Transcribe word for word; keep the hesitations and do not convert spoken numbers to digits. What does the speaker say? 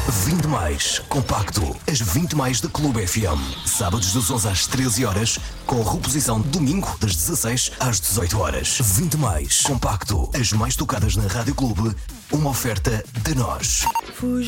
vinte mais compacto. As vinte mais da Clube F M. Sábados das onze às treze horas, com reposição domingo das dezasseis às dezoito horas. vinte mais compacto. As mais tocadas na Rádio Clube. Uma oferta de nós.